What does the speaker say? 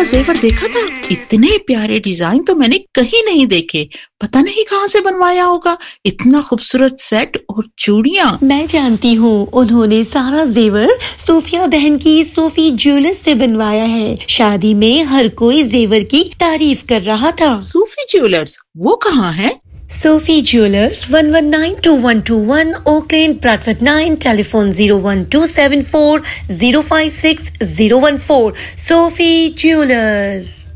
का जेवर देखा था? इतने प्यारे डिजाइन तो मैंने कहीं नहीं देखे। पता नहीं कहाँ से बनवाया होगा। इतना खूबसूरत सेट और चूड़ियाँ। मैं जानती हूँ, उन्होंने सारा जेवर सोफिया बहन की सोफी ज्वेलर्स से बनवाया है। शादी में हर कोई जेवर की तारीफ कर रहा था। सूफी ज्वेलर्स वो कहाँ है? Sophie Jewelers 1192121 Oak Lane Bradford 9 telephone 01274 056 014 Sophie Jewelers